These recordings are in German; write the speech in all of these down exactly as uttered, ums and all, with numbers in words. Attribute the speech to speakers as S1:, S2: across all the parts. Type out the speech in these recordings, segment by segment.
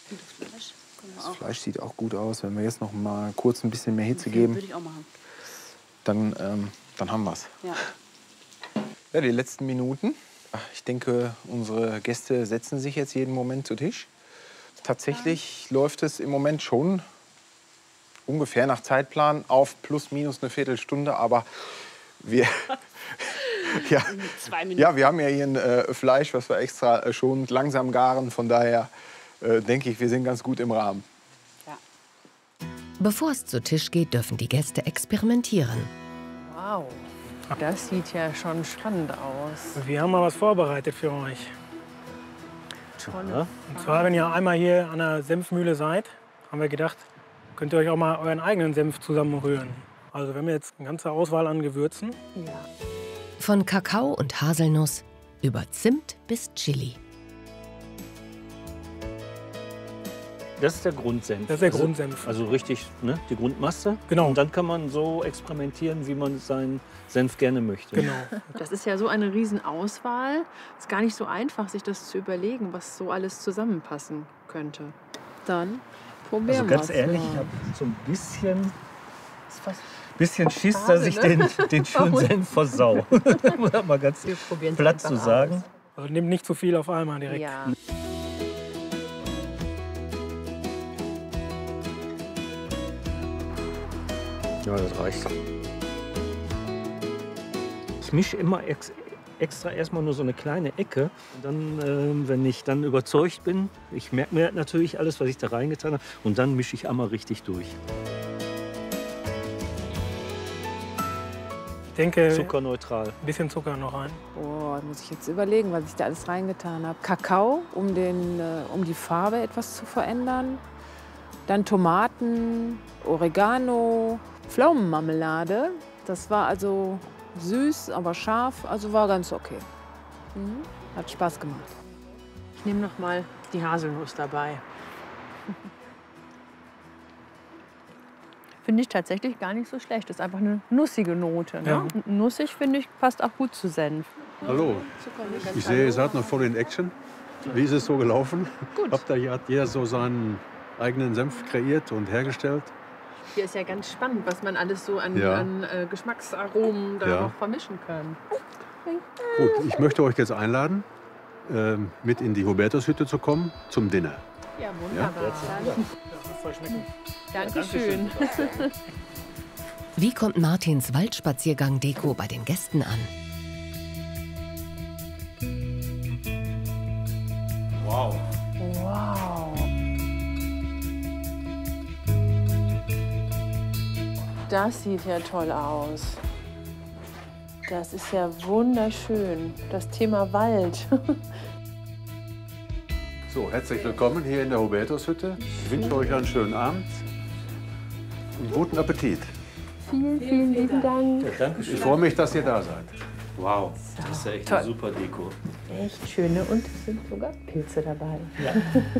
S1: Das Fleisch,
S2: das Fleisch sieht auch gut aus. Wenn wir jetzt noch mal kurz ein bisschen mehr Hitze geben,
S1: würde ich auch machen.
S2: Dann, ähm, dann haben wir es.
S1: Ja.
S2: Ja, die letzten Minuten. Ich denke, unsere Gäste setzen sich jetzt jeden Moment zu Tisch. Tatsächlich ja. läuft es im Moment schon ungefähr nach Zeitplan auf plus minus eine Viertelstunde. Aber wir, ja,
S1: Zwei Minuten.
S2: ja, wir haben ja hier ein äh, Fleisch, was wir extra äh, schon langsam garen. Von daher äh, denke ich, wir sind ganz gut im Rahmen.
S1: Ja.
S3: Bevor es zu Tisch geht, dürfen die Gäste experimentieren.
S4: Wow, das sieht ja schon spannend aus.
S5: Wir haben mal was vorbereitet für euch.
S4: Tolle.
S5: Und zwar, wenn ihr einmal hier an der Senfmühle seid, haben wir gedacht, könnt ihr euch auch mal euren eigenen Senf zusammenrühren. Also wir haben jetzt eine ganze Auswahl an Gewürzen.
S4: Ja.
S3: Von Kakao und Haselnuss über Zimt bis Chili.
S6: Das ist der Grundsenf.
S5: Das ist der Grundsenf.
S6: Also, also richtig, ne, die Grundmasse.
S5: Genau.
S6: Und dann kann man so experimentieren, wie man seinen Senf gerne möchte.
S5: Genau.
S4: Das ist ja so eine Riesenauswahl. Es ist gar nicht so einfach, sich das zu überlegen, was so alles zusammenpassen könnte. Dann probieren
S6: Also
S4: wir
S6: ganz ehrlich,
S4: mal.
S6: ich habe so ein bisschen,
S4: Ist fast
S6: bisschen Schiss,
S4: schade,
S6: dass ich
S4: ne?
S6: den, den schönen Senf versau. Um das mal ganz
S4: Wir probieren's
S6: platt zu
S4: einfach
S6: sagen.
S4: aus.
S5: Also nehmt nicht zu viel auf einmal direkt.
S4: Ja.
S6: Ja, das reicht. Ich mische immer ex extra erstmal nur so eine kleine Ecke. Und dann, ähm, wenn ich dann überzeugt bin, ich merke mir natürlich alles, was ich da reingetan habe. Und dann mische ich einmal richtig durch.
S5: Ich denke,
S6: Zuckerneutral.
S5: ein bisschen Zucker noch rein.
S7: Oh, da muss ich jetzt überlegen, was ich da alles reingetan habe. Kakao, um, den, äh, um die Farbe etwas zu verändern. Dann Tomaten, Oregano, Pflaumenmarmelade. Das war also süß, aber scharf, also war ganz okay. Mhm. Hat Spaß gemacht.
S4: Ich nehme noch mal die Haselnuss dabei. Finde ich tatsächlich gar nicht so schlecht. Das ist einfach eine nussige Note. Ne?
S5: Ja.
S4: Und nussig, finde ich, passt auch gut zu Senf.
S8: Hallo, ich sehe, ihr seid noch voll in Action. Wie ist es so gelaufen?
S4: Gut.
S8: Habt ihr, hat jeder so seinen eigenen Senf kreiert und hergestellt?
S4: Hier ist ja ganz spannend, was man alles so an,
S8: Ja.
S4: an äh, Geschmacksaromen da
S8: Ja.
S4: noch vermischen kann.
S8: Gut, ich möchte euch jetzt einladen, ähm, mit in die Hubertushütte zu kommen zum Dinner.
S4: Ja, wunderbar.
S5: Das soll schmecken.
S4: Dankeschön.
S3: Wie kommt Martins Waldspaziergang-Deko bei den Gästen an?
S5: Wow.
S4: Wow. Das sieht ja toll aus. Das ist ja wunderschön. Das Thema Wald.
S8: So, herzlich willkommen hier in der Hubertushütte. Ich wünsche euch einen schönen Abend und guten Appetit.
S4: Vielen, vielen lieben Dank.
S6: Ja, danke schön.
S8: Ich freue mich, dass ihr da seid.
S6: Wow, das ist ja echt eine super Deko.
S4: Echt schöne und es sind sogar Pilze dabei.
S6: Ja.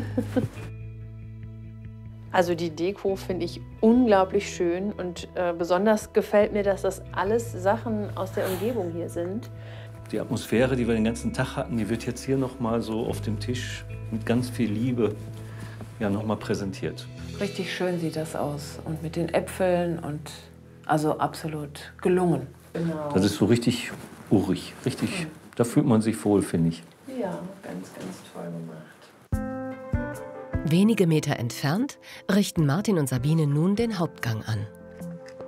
S4: Also die Deko finde ich unglaublich schön und äh, besonders gefällt mir, dass das alles Sachen aus der Umgebung hier sind.
S6: Die Atmosphäre, die wir den ganzen Tag hatten, die wird jetzt hier noch mal so auf dem Tisch mit ganz viel Liebe ja, noch mal präsentiert.
S7: Richtig schön sieht das aus. Und mit den Äpfeln und also absolut gelungen.
S4: Genau.
S6: Das ist so richtig urig, richtig. Da fühlt man sich wohl, finde ich.
S4: Ja, ganz, ganz toll gemacht.
S3: Wenige Meter entfernt richten Martin und Sabine nun den Hauptgang an.